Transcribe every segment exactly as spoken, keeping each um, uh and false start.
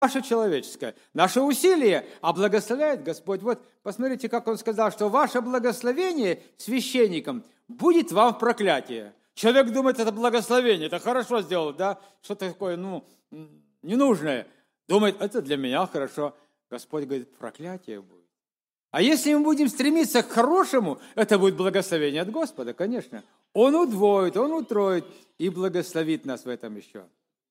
наше человеческое. Наше усилие, а благословляет Господь. Вот посмотрите, как Он сказал, что ваше благословение священникам будет вам в проклятие. Человек думает, это благословение, это хорошо сделал, да? Что-то такое, ну, ненужное. Думает, это для меня хорошо. Господь говорит, проклятие будет. А если мы будем стремиться к хорошему, это будет благословение от Господа, конечно. Он удвоит, Он утроит и благословит нас в этом еще.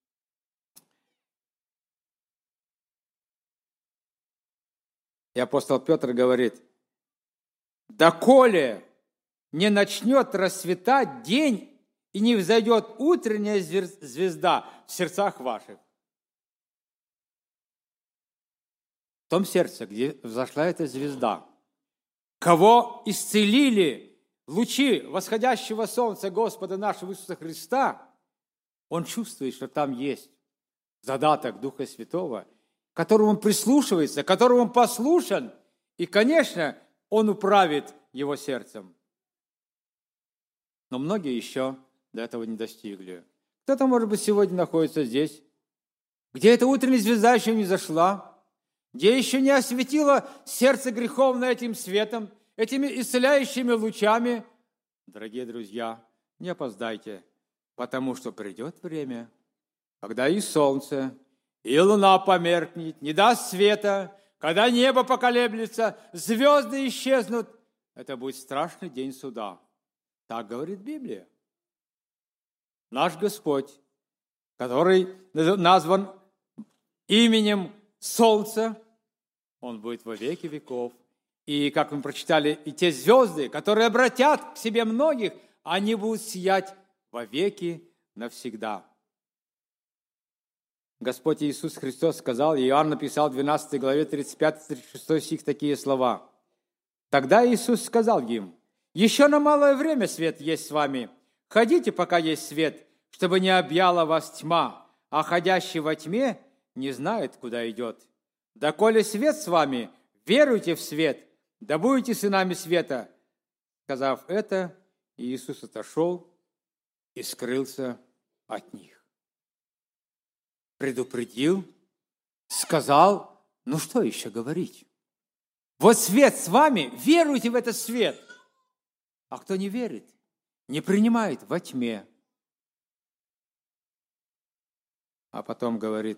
И апостол Петр говорит, «Доколе не начнет расцветать день и не взойдет утренняя звезда в сердцах ваших». В том сердце, где взошла эта звезда, кого исцелили лучи восходящего солнца Господа нашего Иисуса Христа, он чувствует, что там есть задаток Духа Святого, к которому он прислушивается, которому он послушен, и, конечно, он управит его сердцем. Но многие еще до этого не достигли. Кто-то, может быть, сегодня находится здесь, где эта утренняя звезда еще не зашла, где еще не осветило сердце греховное этим светом, этими исцеляющими лучами. Дорогие друзья, не опоздайте, потому что придет время, когда и солнце, и луна померкнет, не даст света, когда небо поколеблется, звезды исчезнут. Это будет страшный день суда. Так говорит Библия. Наш Господь, который назван именем Солнца, Он будет во веки веков. И, как мы прочитали, и те звезды, которые обратят к себе многих, они будут сиять во веки навсегда. Господь Иисус Христос сказал, Иоанн написал в двенадцатой главе тридцать пятый тридцать шестой стих такие слова. Тогда Иисус сказал им, «Еще на малое время свет есть с вами. Ходите, пока есть свет, чтобы не объяла вас тьма, а ходящий во тьме не знает, куда идет. Доколе свет с вами, веруйте в свет, да будете сынами света». Сказав это, Иисус отошел и скрылся от них. Предупредил, сказал, ну что еще говорить? Вот свет с вами, веруйте в этот свет. А кто не верит, не принимает во тьме. А потом говорит,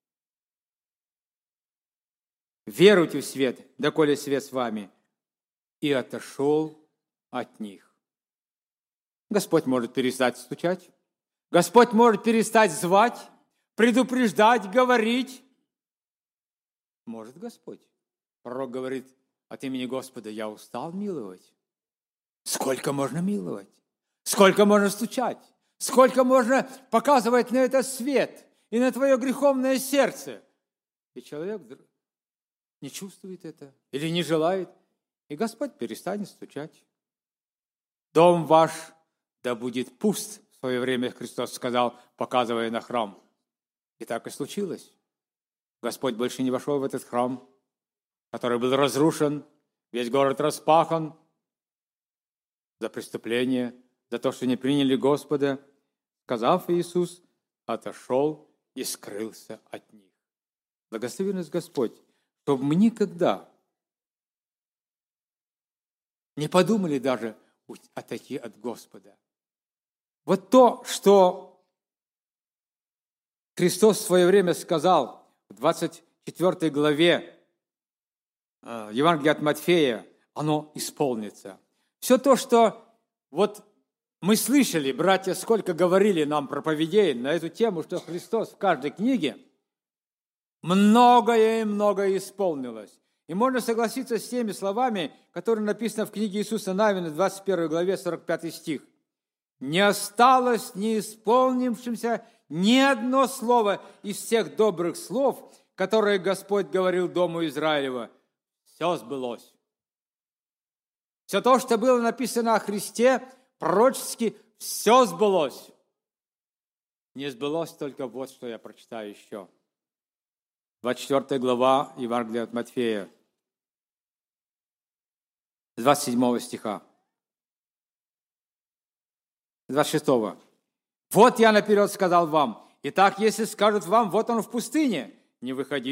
веруйте в свет, доколе свет с вами, и отошел от них. Господь может перестать стучать, Господь может перестать звать, предупреждать, говорить. Может Господь. Пророк говорит, от имени Господа я устал миловать. Сколько можно миловать? Сколько можно стучать? Сколько можно показывать на этот свет и на твое греховное сердце? И человек не чувствует это или не желает, и Господь перестанет стучать. Дом ваш да будет пуст, в свое время Христос сказал, показывая на храм. И так и случилось. Господь больше не вошел в этот храм, который был разрушен, весь город распахан за преступление, за то, что не приняли Господа. Сказав, Иисус отошел и скрылся от них. Благослови нас Господь, чтобы мы никогда не подумали даже отойти от Господа. Вот то, что Христос в свое время сказал в двадцать четвёртой главе Евангелия от Матфея, оно исполнится. Все то, что вот мы слышали, братья, сколько говорили нам проповедей на эту тему, что Христос в каждой книге, многое и многое исполнилось. И можно согласиться с теми словами, которые написаны в книге Иисуса Навина, двадцать первой главе, сорок пятый стих. «Не осталось не исполнившимся ни одно слово из всех добрых слов, которые Господь говорил дому Израилева. Все сбылось». Все то, что было написано о Христе, пророчески, все сбылось. Не сбылось только вот, что я прочитаю еще. двадцать четвёртая глава Евангелия от Матфея, двадцать седьмого стиха. двадцать шестого. «Вот я наперед сказал вам, итак, если скажут вам, вот он в пустыне, не выходите